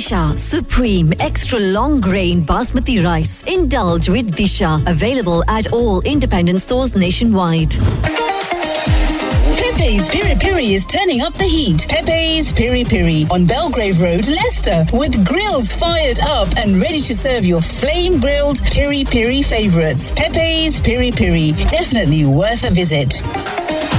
Disha Supreme Extra Long Grain Basmati Rice. Indulge with Disha. Available at all independent stores nationwide. Pepe's Piri Piri is turning up the heat. Pepe's Piri Piri on Belgrave Road, Leicester, with grills fired up and ready to serve your flame-grilled Piri Piri favourites. Pepe's Piri Piri, definitely worth a visit.